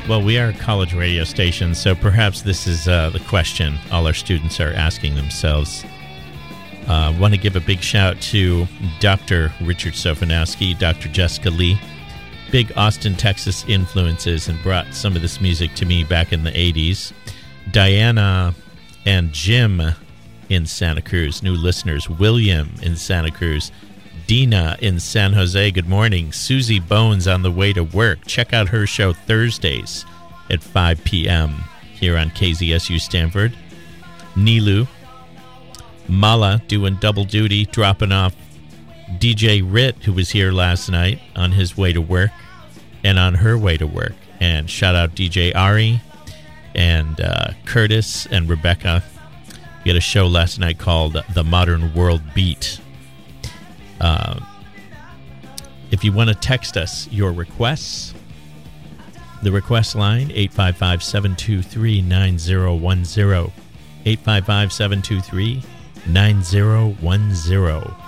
Well, we are a college radio station, so perhaps this is the question all our students are asking themselves. I want to give a big shout to Dr. Richard Sofanowski, Dr. Jessica Lee, big Austin, Texas influences, and brought some of this music to me back in the 80s. Diana and Jim in Santa Cruz, new listeners. William in Santa Cruz. Dina in San Jose, good morning. Susie Bones on the way to work. Check out her show Thursdays at 5 p.m. here on KZSU Stanford. Nilu. Mala doing double duty, dropping off DJ Rit, who was here last night on his way to work and on her way to work. And shout out DJ Ari and Curtis and Rebecca. We had a show last night called The Modern World Beat. If you want to text us your requests, the request line, 855-723-9010. 855-723-9010.